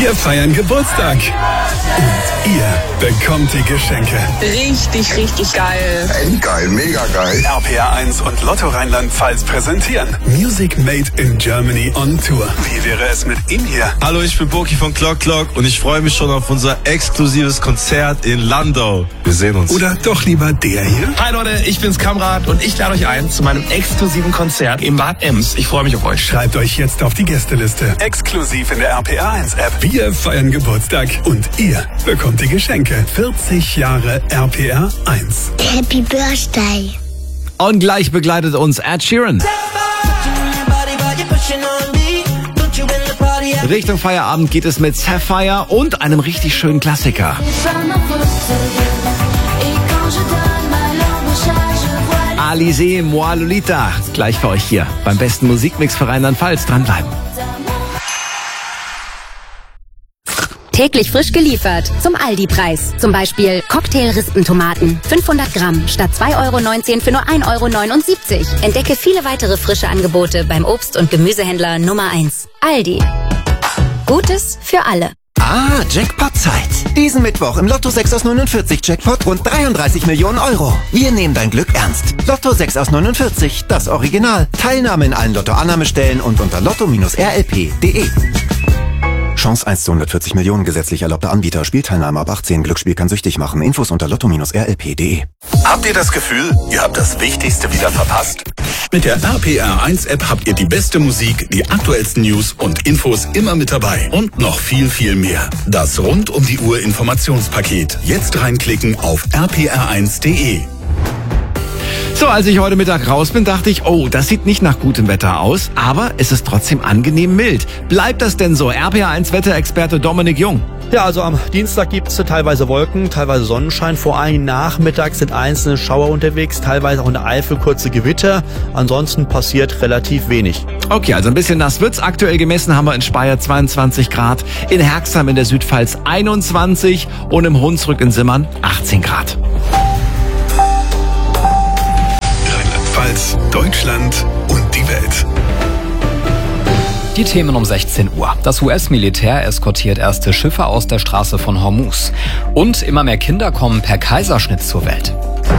Wir feiern Geburtstag. Und ihr bekommt die Geschenke. Richtig, richtig geil. Endgeil, mega geil. RPR1 und Lotto Rheinland-Pfalz präsentieren Music Made in Germany on Tour. Wie wäre es mit ihm hier? Hallo, ich bin Boki von Clock Clock und ich freue mich schon auf unser exklusives Konzert in Landau. Wir sehen uns. Oder doch lieber der hier? Hi Leute, ich bin's Kamrat und ich lade euch ein zu meinem exklusiven Konzert im Bad Ems. Ich freue mich auf euch. Schreibt euch jetzt auf die Gästeliste. Exklusiv in der RPR1-App. Wir feiern Geburtstag und ihr bekommt die Geschenke. 40 Jahre RPR1. Happy Birthday. Und gleich begleitet uns Ed Sheeran. Richtung Feierabend geht es mit Sapphire und einem richtig schönen Klassiker. Alizé, Moi Lolita. Gleich für euch hier beim besten Musikmix für Rheinland-Pfalz. Dranbleiben. Täglich frisch geliefert zum Aldi-Preis. Zum Beispiel Cocktail-Rispentomaten. 500 Gramm statt 2,19 € für nur 1,79 €. Entdecke viele weitere frische Angebote beim Obst- und Gemüsehändler Nummer 1. Aldi. Gutes für alle. Ah, Jackpot-Zeit. Diesen Mittwoch im Lotto 6 aus 49 Jackpot rund 33 Millionen €. Wir nehmen dein Glück ernst. Lotto 6 aus 49, das Original. Teilnahme in allen Lotto-Annahmestellen und unter lotto-rlp.de. Chance 1 zu 140 Millionen, gesetzlich erlaubter Anbieter. Spielteilnahme ab 18. Glücksspiel kann süchtig machen. Infos unter lotto-rlp.de. Habt ihr das Gefühl, ihr habt das Wichtigste wieder verpasst? Mit der RPR1-App habt ihr die beste Musik, die aktuellsten News und Infos immer mit dabei. Und noch viel, viel mehr. Das rund um die Uhr Informationspaket. Jetzt reinklicken auf rpr1.de. So, als ich heute Mittag raus bin, dachte ich, oh, das sieht nicht nach gutem Wetter aus, aber es ist trotzdem angenehm mild. Bleibt das denn so? RPR1-Wetterexperte Dominik Jung. Ja, also am Dienstag gibt es teilweise Wolken, teilweise Sonnenschein. Vor allem nachmittags sind einzelne Schauer unterwegs, teilweise auch in der Eifel kurze Gewitter. Ansonsten passiert relativ wenig. Okay, also ein bisschen nass wird's. Aktuell gemessen haben wir in Speyer 22 Grad, in Herxheim in der Südpfalz 21 und im Hunsrück in Simmern 18 Grad. Rheinland-Pfalz, Deutschland und die Welt. Die Themen um 16 Uhr. Das US-Militär eskortiert erste Schiffe aus der Straße von Hormuz. Und immer mehr Kinder kommen per Kaiserschnitt zur Welt.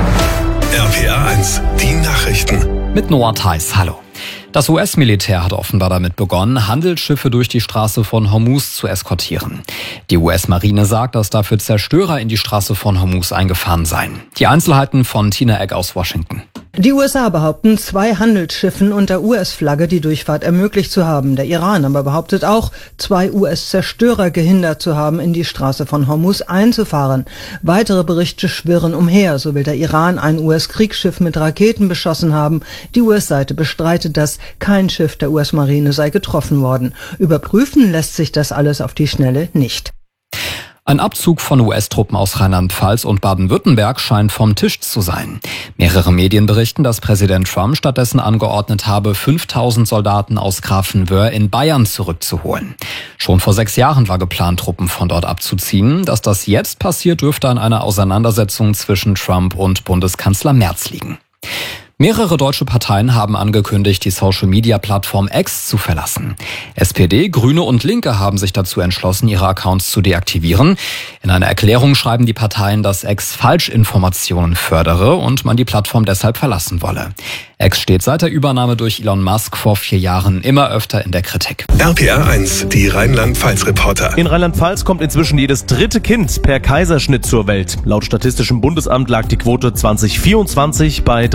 RPR1, die Nachrichten. Mit Noah Theis, hallo. Das US-Militär hat offenbar damit begonnen, Handelsschiffe durch die Straße von Hormuz zu eskortieren. Die US-Marine sagt, dass dafür Zerstörer in die Straße von Hormuz eingefahren seien. Die Einzelheiten von Tina Eck aus Washington. Die USA behaupten, 2 Handelsschiffen unter US-Flagge die Durchfahrt ermöglicht zu haben. Der Iran aber behauptet auch, 2 US-Zerstörer gehindert zu haben, in die Straße von Hormuz einzufahren. Weitere Berichte schwirren umher. So will der Iran ein US-Kriegsschiff mit Raketen beschossen haben. Die US-Seite bestreitet das. Kein Schiff der US-Marine sei getroffen worden. Überprüfen lässt sich das alles auf die Schnelle nicht. Ein Abzug von US-Truppen aus Rheinland-Pfalz und Baden-Württemberg scheint vom Tisch zu sein. Mehrere Medien berichten, dass Präsident Trump stattdessen angeordnet habe, 5000 Soldaten aus Grafenwöhr in Bayern zurückzuholen. Schon vor 6 Jahren war geplant, Truppen von dort abzuziehen. Dass das jetzt passiert, dürfte an einer Auseinandersetzung zwischen Trump und Bundeskanzler Merz liegen. Mehrere deutsche Parteien haben angekündigt, die Social-Media-Plattform X zu verlassen. SPD, Grüne und Linke haben sich dazu entschlossen, ihre Accounts zu deaktivieren. In einer Erklärung schreiben die Parteien, dass X Falschinformationen fördere und man die Plattform deshalb verlassen wolle. X steht seit der Übernahme durch Elon Musk vor 4 Jahren immer öfter in der Kritik. RPR1, die Rheinland-Pfalz-Reporter. In Rheinland-Pfalz kommt inzwischen jedes 3. Kind per Kaiserschnitt zur Welt. Laut Statistischem Bundesamt lag die Quote 2024 bei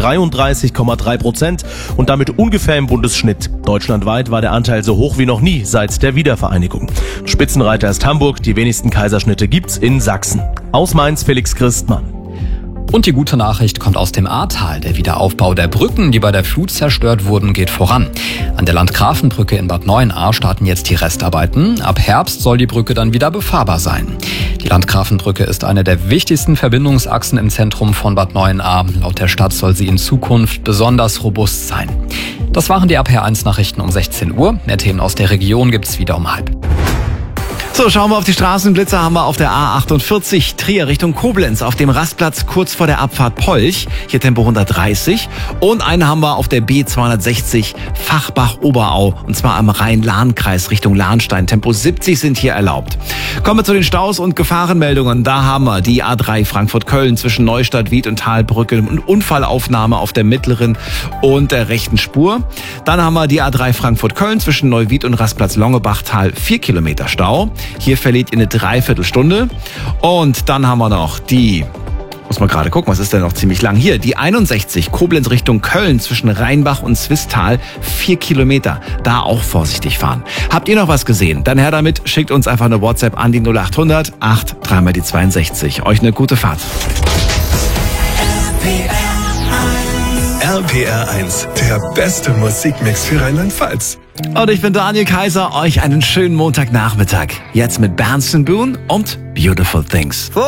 33,3% und damit ungefähr im Bundesschnitt. Deutschlandweit war der Anteil so hoch wie noch nie seit der Wiedervereinigung. Spitzenreiter ist Hamburg, die wenigsten Kaiserschnitte gibt's in Sachsen. Aus Mainz Felix Christmann. Und die gute Nachricht kommt aus dem Ahrtal. Der Wiederaufbau der Brücken, die bei der Flut zerstört wurden, geht voran. An der Landgrafenbrücke in Bad Neuenahr starten jetzt die Restarbeiten. Ab Herbst soll die Brücke dann wieder befahrbar sein. Die Landgrafenbrücke ist eine der wichtigsten Verbindungsachsen im Zentrum von Bad Neuenahr. Laut der Stadt soll sie in Zukunft besonders robust sein. Das waren die RPR1 Nachrichten um 16 Uhr. Mehr Themen aus der Region gibt's wieder um 12:30. So, schauen wir auf die Straßenblitzer. Haben wir auf der A48 Trier Richtung Koblenz auf dem Rastplatz kurz vor der Abfahrt Polch. Hier Tempo 130. Und einen haben wir auf der B260 Fachbach-Oberau. Und zwar am Rhein-Lahn-Kreis Richtung Lahnstein. Tempo 70 sind hier erlaubt. Kommen wir zu den Staus und Gefahrenmeldungen. Da haben wir die A3 Frankfurt-Köln zwischen Neustadt, Wied und Talbrücke. Und Unfallaufnahme auf der mittleren und der rechten Spur. Dann haben wir die A3 Frankfurt-Köln zwischen Neuwied und Rastplatz Longebachtal. 4 Kilometer Stau. Hier verliert ihr eine Dreiviertelstunde. Und dann haben wir noch die, muss man gerade gucken, was ist denn noch ziemlich lang? Hier, die 61 Koblenz Richtung Köln zwischen Rheinbach und Swisttal. 4 Kilometer. Da auch vorsichtig fahren. Habt ihr noch was gesehen? Dann her damit, schickt uns einfach eine WhatsApp an die 0800 83 die 62. Euch eine gute Fahrt. RPR 1, der beste Musikmix für Rheinland-Pfalz. Und ich bin Daniel Kaiser, euch einen schönen Montagnachmittag. Jetzt mit Berndsen Boone und Beautiful Things.